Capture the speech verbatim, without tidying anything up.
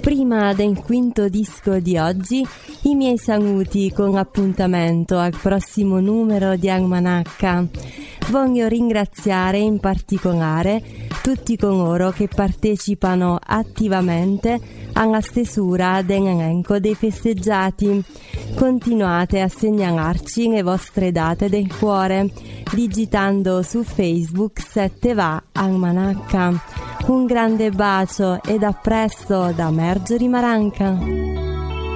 Prima del quinto disco di oggi, i miei saluti con appuntamento al prossimo numero di Almanacca. Voglio ringraziare in particolare tutti coloro che partecipano attivamente alla stesura dell'elenco dei festeggiati. Continuate a segnalarci le vostre date del cuore digitando su Facebook sette va Almanacca. Un grande bacio ed a presto da Marjorie Maranca.